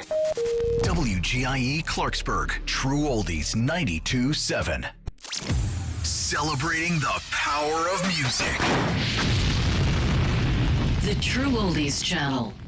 WGIE Clarksburg, True Oldies 92.7. Celebrating the power of music. The True Oldies Channel.